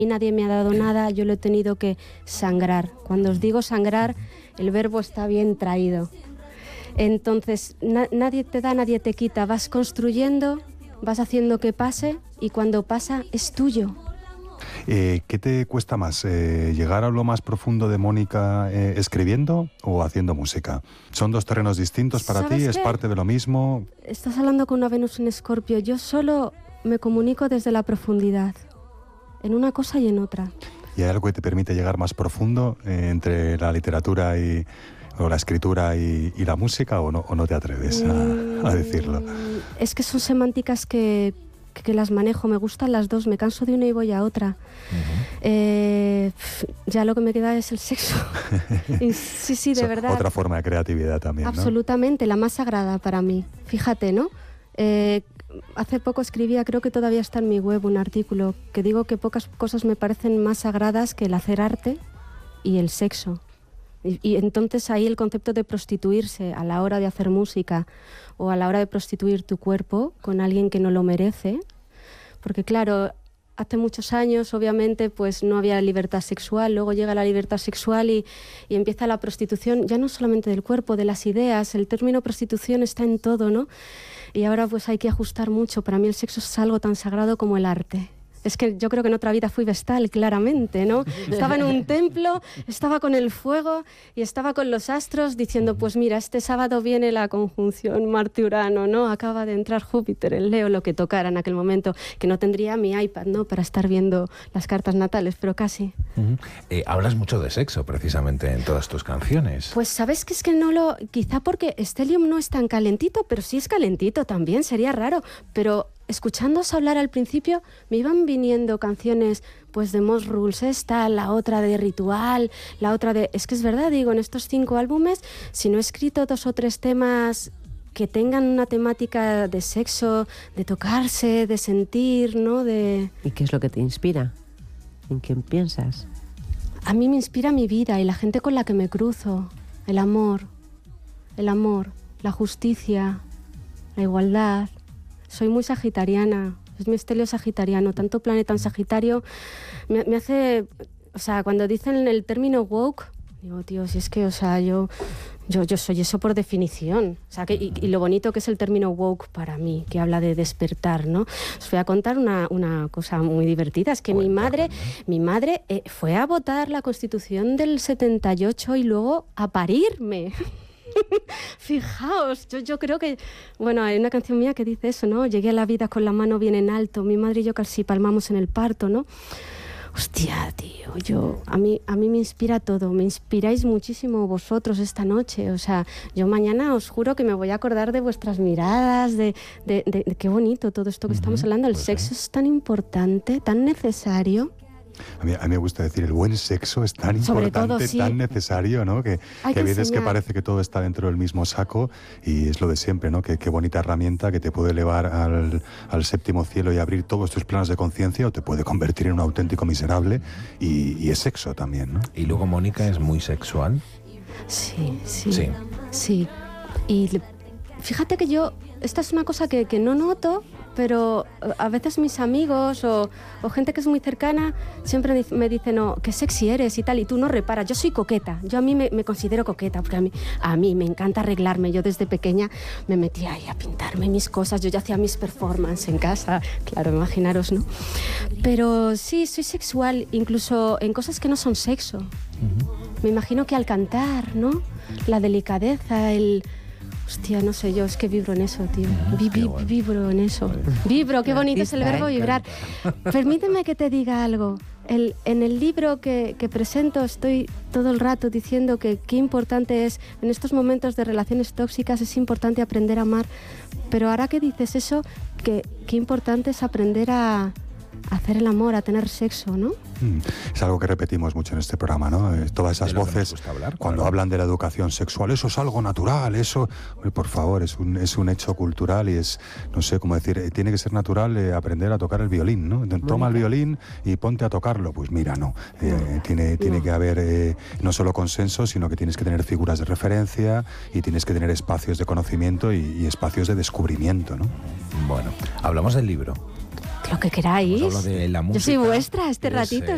y nadie me ha dado nada, yo lo he tenido que sangrar. Cuando os digo sangrar, el verbo está bien traído. Entonces, nadie te da, nadie te quita. Vas construyendo, vas haciendo que pase y cuando pasa es tuyo. ¿Qué te cuesta más? ¿Llegar a lo más profundo de Mónica escribiendo o haciendo música? ¿Son dos terrenos distintos para ti? ¿Es parte de lo mismo? Estás hablando con una Venus en Escorpio. Yo solo me comunico desde la profundidad, en una cosa y en otra. ¿Y hay algo que te permite llegar más profundo entre la literatura o la escritura y la música o no te atreves a decirlo? Es que son semánticas que las manejo, me gustan las dos, me canso de una y voy a otra. Ya lo que me queda es el sexo. Sí, de verdad. Otra forma de creatividad también, ¿no? Absolutamente, la más sagrada para mí. Fíjate, ¿no? Hace poco escribía, creo que todavía está en mi web, un artículo que digo que pocas cosas me parecen más sagradas que el hacer arte y el sexo. Y entonces ahí el concepto de prostituirse a la hora de hacer música o a la hora de prostituir tu cuerpo con alguien que no lo merece, porque claro, hace muchos años obviamente pues no había libertad sexual, luego llega la libertad sexual y empieza la prostitución, ya no solamente del cuerpo, de las ideas, el término prostitución está en todo, ¿no? Y ahora pues hay que ajustar mucho, para mí el sexo es algo tan sagrado como el arte. Es que yo creo que en otra vida fui vestal, claramente, ¿no? Estaba en un templo, estaba con el fuego y estaba con los astros diciendo, pues mira, este sábado viene la conjunción Marte-Urano, ¿no? Acaba de entrar Júpiter en Leo, lo que tocara en aquel momento, que no tendría mi iPad, ¿no? Para estar viendo las cartas natales, pero casi. Hablas mucho de sexo, precisamente, en todas tus canciones. Pues sabes que es que quizá porque Stellium no es tan calentito, pero sí es calentito también, sería raro, pero escuchándoos hablar al principio me iban viniendo canciones pues de Moss Rules, esta, la otra de Ritual, la otra de... Es que es verdad, digo, en estos 5 álbumes, si no he escrito 2 o 3 temas que tengan una temática de sexo, de tocarse, de sentir, ¿no? ¿Y qué es lo que te inspira? ¿En quién piensas? A mí me inspira mi vida y la gente con la que me cruzo. El amor, la justicia, la igualdad. Soy muy sagitariana, es mi estelio sagitariano, tanto planeta en Sagitario me hace, o sea, cuando dicen el término woke, digo, tío, si es que, o sea, yo soy eso por definición, o sea, y lo bonito que es el término woke para mí, que habla de despertar, ¿no? Os voy a contar una cosa muy divertida, es que mi madre fue a votar la Constitución del 78 y luego a parirme. Fijaos, yo creo que, bueno, hay una canción mía que dice eso, ¿no? Llegué a la vida con la mano bien en alto, mi madre y yo casi palmamos en el parto, ¿no? Hostia, tío, a mí me inspira todo, me inspiráis muchísimo vosotros esta noche, o sea, yo mañana os juro que me voy a acordar de vuestras miradas, de qué bonito todo esto que estamos hablando, el sexo es tan importante, tan necesario. A mí me gusta decir, el buen sexo es tan importante, todo, sí, tan necesario, ¿no? Que a veces que parece que todo está dentro del mismo saco y es lo de siempre, ¿no? Qué bonita herramienta que te puede elevar al séptimo cielo y abrir todos tus planos de conciencia o te puede convertir en un auténtico miserable y es sexo también, ¿no? Y luego Mónica es muy sexual. Sí. Y fíjate que esta es una cosa que no noto, pero a veces mis amigos o gente que es muy cercana siempre me dicen, no, qué sexy eres y tal, y tú no reparas, yo soy coqueta, yo a mí me considero coqueta, porque a mí me encanta arreglarme, yo desde pequeña me metía ahí a pintarme mis cosas, yo ya hacía mis performances en casa, claro, imaginaros, ¿no? Pero sí, soy sexual, incluso en cosas que no son sexo. Me imagino que al cantar, ¿no? La delicadeza, Hostia, no sé yo, es que vibro en eso, tío. Vibro en eso. Vibro, qué bonito es el verbo vibrar. Permíteme que te diga algo. En el libro que presento estoy todo el rato diciendo que qué importante es, en estos momentos de relaciones tóxicas, es importante aprender a amar. Pero ahora que dices eso, qué importante es aprender a hacer el amor, a tener sexo, ¿no? Es algo que repetimos mucho en este programa, ¿no? Todas esas voces, cuando hablan de la educación sexual, eso es algo natural, eso, por favor, es un hecho cultural y es, no sé cómo decir, tiene que ser natural aprender a tocar el violín, ¿no? Toma el violín y ponte a tocarlo. Pues mira, no. Tiene que haber no solo consenso, sino que tienes que tener figuras de referencia y tienes que tener espacios de conocimiento y espacios de descubrimiento, ¿no? Bueno, hablamos del libro. Lo que queráis. Pues hablo de la música. Yo soy vuestra este ratito.